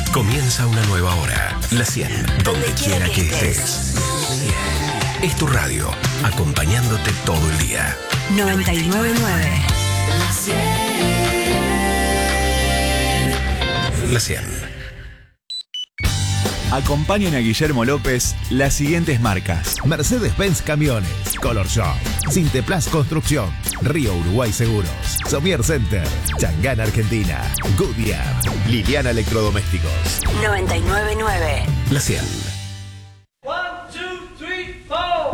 Comienza una nueva hora. La 100, donde quiera que estés. Es tu radio, acompañándote todo el día. 99.9. La 100. Acompañan a Guillermo López las siguientes marcas: Mercedes-Benz Camiones, Color Shop, Sinteplas Construcción, Río Uruguay Seguros, Somier Center, Changán Argentina, Goodyear, Liliana Electrodomésticos. 99.9. La 100. 1, 2, 3, 4.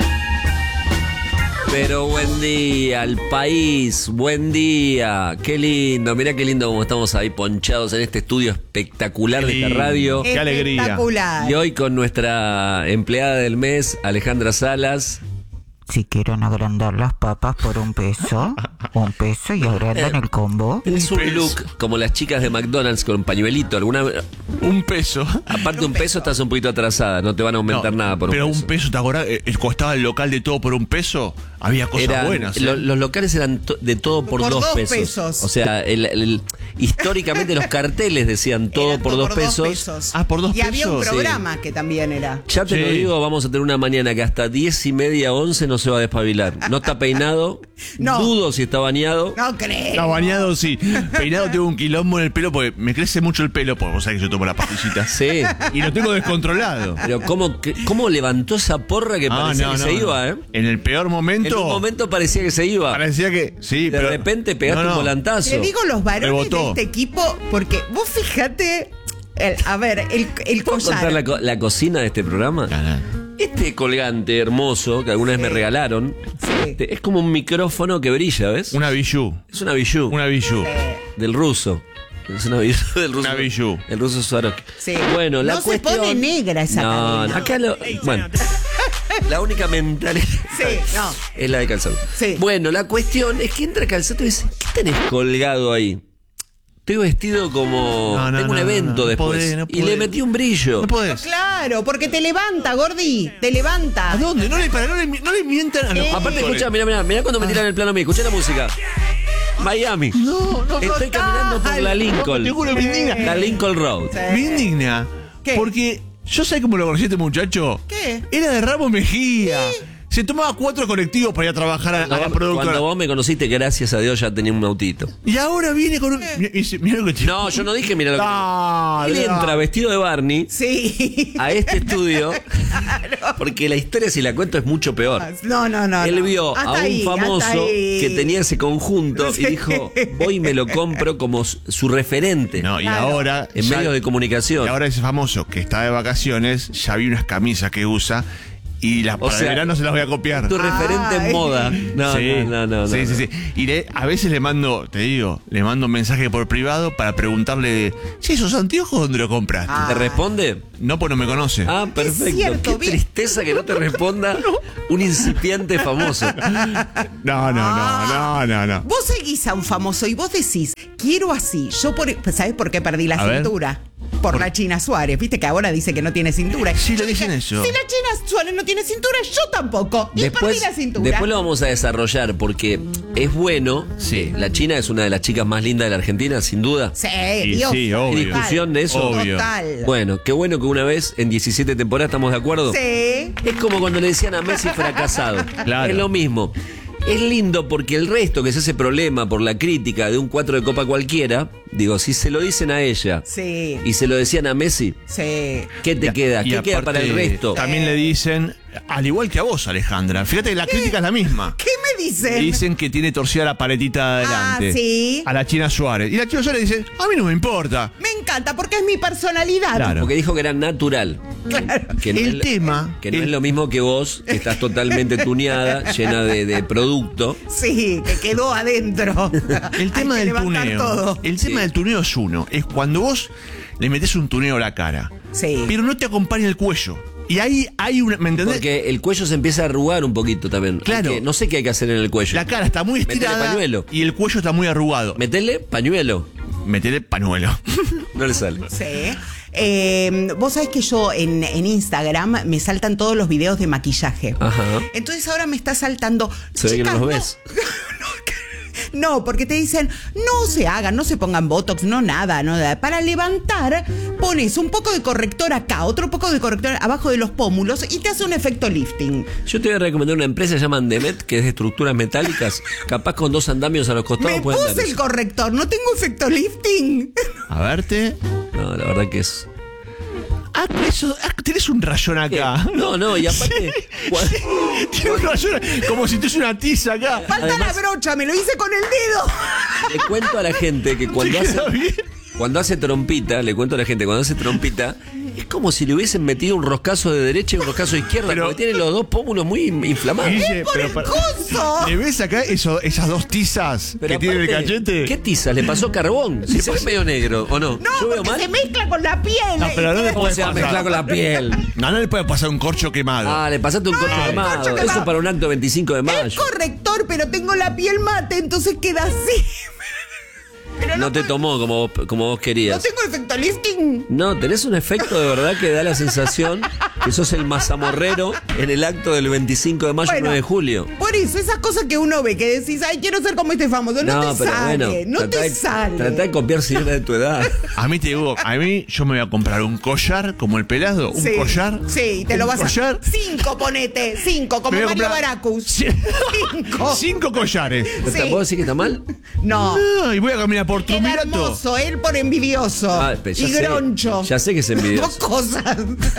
Pero buen día al país, buen día, qué lindo, mirá qué lindo como estamos ahí ponchados en este estudio espectacular de esta radio. Qué alegría. Espectacular. Y hoy con nuestra empleada del mes, Alejandra Salas. Si quieren agrandar las papas por $1, $1 y agrandan el combo. Es un look como las chicas de McDonald's con un pañuelito. $1. Aparte $1 estás un poquito atrasada, no te van a aumentar nada por pero $1. $1, ¿te acordás? Costaba el local de todo por $1. Había cosas buenas. Los locales eran de todo por Por 2 2 pesos. pesos. O sea, históricamente los carteles decían todo Era por 2 pesos. Ah, por 2 Y había un pesos. programa que también era. Ya te lo Sí. digo, vamos a tener una mañana que hasta 10:30, 11 no se va a despabilar. No está peinado, No. dudo si está bañado. No creo. Está bañado, sí. Peinado, tengo un quilombo en el pelo porque me crece mucho el pelo, porque vos sabés que yo tomo la pastillita. Sí. Y lo tengo descontrolado. Pero ¿cómo levantó esa porra que parecía que se iba, En el peor momento. En un momento parecía que se iba. Parecía que. Sí, De pero. repente pegaste un volantazo. Te digo los varones Rebotó. de este equipo, porque vos fíjate, el ¿Puedo contar collar. la cocina de este programa? Este colgante hermoso que alguna vez me regalaron, Sí. es como un micrófono que brilla, ¿ves? Una bijou. Es una bijou. Una bijou. Del ruso. Es una bijou del ruso. Una bijou. El ruso Swarovski. Sí. Bueno, la No se cuestión... pone negra esa cadena. acá bueno. La única mentalidad Sí, no. es la de Calzado. Sí. Bueno, la cuestión es que entra Calzado y dice, ¿qué tenés colgado ahí? Estoy vestido como... No, tengo un evento no después. podés, no y le podés. metí un brillo. No podés. Claro, porque te levanta, Gordi. Te levanta. ¿A dónde? No le mientan a los Aparte, conductores. escucha, mirá cuando me tiran el plano a mí. Escuchá la música. Miami. No, Estoy caminando por la Lincoln. Te juro, me indigna. La Lincoln Road. Me indigna. ¿Qué? Porque yo sé cómo lo conocí a este muchacho. ¿Qué? Era de Ramos Mejía. Se tomaba 4 colectivos para ir a trabajar a la productora. Cuando vos me conociste, gracias a Dios ya tenía un autito. Y ahora viene con un. Mira lo que te. No, yo no dije mira lo que... No, Él no. entra vestido de Barney Sí. a este estudio porque la historia, si la cuento, es mucho peor. No. Él vio Hasta a un ahí, hasta famoso ahí. que tenía ese conjunto y dijo, voy y me lo compro como su referente No, y Claro. ahora. en ya- medios de comunicación. Y ahora ese famoso que está de vacaciones, ya vi unas camisas que usa. Y las para sea, el verano se las voy a copiar. Tu referente en Ay. moda. No, sí, no. Sí. Y a veces le mando un mensaje por privado para preguntarle, si esos anteojos, ¿dónde lo compraste? ¿Te responde? No, pues no me conoce. Ah, perfecto. cierto, Qué tristeza que no te responda un incipiente famoso. No. Vos seguís a un famoso y vos decís, quiero así. ¿Sabés por qué perdí la A ver. cintura? Por la China Suárez. Viste que ahora dice que no tiene cintura. Sí, Yo le dicen dije, eso. Si la China Suárez no tiene cintura, yo tampoco. Y perdí la cintura. Después lo vamos a desarrollar porque es bueno. Sí. La China es una de las chicas más lindas de la Argentina, sin duda. Sí, Y Dios. sí, obvio. ¿Hay discusión de eso? Obvio. Total. Bueno, qué bueno que una vez en 17 temporadas estamos de acuerdo. Sí. Es como cuando le decían a Messi fracasado. Claro. Es lo mismo. Es lindo porque el resto, que es ese problema por la crítica de un 4 de copa cualquiera, digo, si se lo dicen a ella Sí. y se lo decían a Messi, Sí. ¿qué te queda? Y ¿Qué queda para el aparte, resto? También le dicen, al igual que a vos, Alejandra. Fíjate que la crítica es la misma. ¿Qué me dicen? Le dicen que tiene torcida la paletita de adelante. Ah, sí. A la China Suárez. Y la China Suárez dice, a mí no me importa. Me encanta porque es mi personalidad. Claro. Porque dijo que era natural. Que no El es, tema- Que no es lo mismo que vos, que estás totalmente tuneada, llena de producto. Sí, que quedó adentro. El tema Hay que del levantar tuneo. todo. El tema del tuneo es uno. Es cuando vos le metés un tuneo a la cara. Sí. Pero no te acompaña el cuello. Y ahí hay una. ¿Me entendés? Porque el cuello se empieza a arrugar un poquito también. Claro. No sé qué hay que hacer en el cuello. La cara está muy Metele estirada. pañuelo. Y el cuello está muy arrugado. Metele pañuelo. Metele pañuelo. No le sale. Sí. Vos sabés que yo en Instagram me saltan todos los videos de maquillaje. Ajá. Entonces ahora me está saltando. Se ve que no Chicas, los ves. No, porque te dicen, no se hagan, no se pongan botox, no nada, no. Para levantar, pones un poco de corrector acá, otro poco de corrector abajo de los pómulos y te hace un efecto lifting. Yo te voy a recomendar una empresa que se llama Demet, que es de estructuras metálicas. Capaz con 2 andamios a los costados Me pueden dar puse el eso. corrector, no tengo efecto lifting. A verte. No, la verdad que es... Tenés un rayón acá. No, y aparte... cuando- Tienes un rayón, como si tuviese una tiza acá. Falta Además- la brocha, me lo hice con el dedo. Le cuento a la gente que cuando ¿Te queda hace... bien? Cuando hace trompita, es como si le hubiesen metido un roscazo de derecha y un roscazo de izquierda, Pero- porque tiene los 2 pómulos muy inflamados. Guille, por el coso. ¿Le ves acá esas 2 tizas Pero que tiene el aparte, cachete? ¿Qué tiza? ¿Le pasó carbón? Si se ve medio negro, ¿o no? No, ¿Yo veo porque mal? se mezcla con la piel. No, pero no le ¿Cómo puede se va a pasar. mezclar con la piel? No le puede pasar un corcho quemado. Ah, le pasaste un corcho corcho quemado. quemado. Eso para un acto 25 de Es mayo. corrector, pero tengo la piel mate, entonces queda así. Pero No te puedo- tomó como vos No querías. tengo efecto lifting. No, tenés un efecto de verdad que da la sensación que sos el mazamorrero en el acto del 25 de mayo y Bueno, 9 de julio. Por eso, esas cosas que uno ve, que decís, ay, quiero ser como este famoso. No, te sale, no te sale. Trata de copiar señora de tu edad. A mí te digo, yo me voy a comprar un collar como el pelado, un Sí, collar. Sí, te lo un vas collar. a... 5 ponete, 5, como Me voy a Mario comprar Baracus. Sí. 5. 5 collares. Sí. ¿Puedo decir que está mal? No. No, y voy a caminar por Queda Triunvirato. hermoso, él por envidioso. Ah, pero ya y sé, groncho. ya sé que es envidioso. 2 cosas.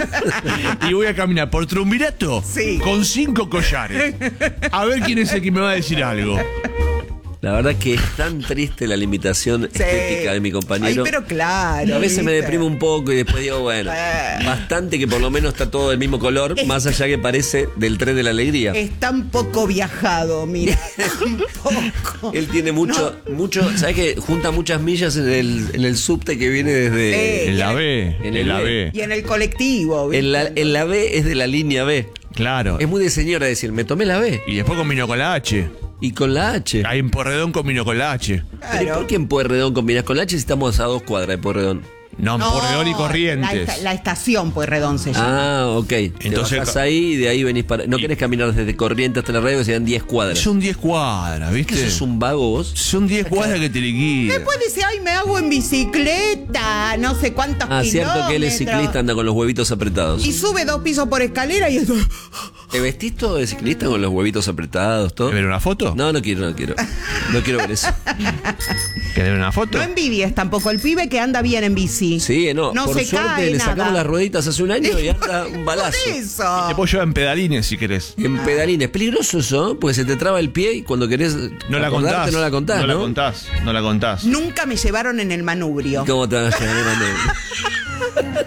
Y voy a caminar por Triunvirato Sí. con 5 collares. A ver quién es el que me va a decir algo. La verdad que es tan triste la limitación estética de mi compañero. Ay, pero claro. A veces me ¿viste? deprimo un poco y después digo, bueno, bastante que por lo menos está todo del mismo color, más allá que parece del tren de la alegría. Es tan poco viajado, mira. Tan poco. Él tiene mucho, ¿sabes que junta muchas millas en el subte que viene desde... En la B. En En el la B. B. Y en el colectivo, ¿viste? En la B es de la línea B. Claro. Es muy de señora decir, me tomé la B. Y después combino con la H. Y con la H. Ahí en Porredón combino con la H. Pero ¿y por qué en Pueyrredón combinás con la H si estamos a 2 cuadras de Pueyrredón? No, en Porredón y Corrientes. La estación Pueyrredón se llama. Ah, ok. Entonces- Te bajás ahí y de ahí venís para... No querés caminar desde Corrientes hasta la radio que serían 10 cuadras. Son 10 cuadras, ¿viste? ¿Qué sos un vago vos? Son 10 cuadras que te liquidan. Después dice, ay, me hago en bicicleta, no sé cuántos Ah, cierto que él es kilómetros. ciclista, anda con los huevitos apretados. Y sube 2 pisos por escalera y eso. ¿Te vestís todo de ciclista con los huevitos apretados, todo? ¿Querés ver una foto? No, no quiero. No quiero ver eso. ¿Querés ver una foto? No envidies tampoco el pibe que anda bien en bici. Sí, no. No por se suerte cae le nada. sacamos las rueditas hace un año y anda un balazo. Por eso. Te puedo llevar en pedalines si querés. En pedalines. Peligroso eso, ¿eh? Porque se te traba el pie y cuando querés No la acordarte, contás. no la contás, ¿no? No la contás. No la contás. Nunca me llevaron en el manubrio. ¿Cómo te van a llevar en la negra?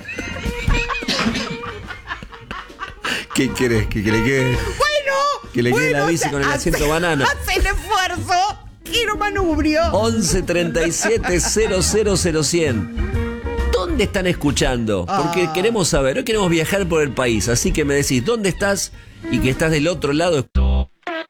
¿Qué querés? ¿Qué querés que...? Bueno. Que le quede la bici con el hace- asiento banano. Haz el esfuerzo. Quiero manubrio. 11 37 000 100. ¿Dónde están escuchando? Porque queremos saber, hoy queremos viajar por el país, así que me decís, ¿dónde estás? Y que estás del otro lado.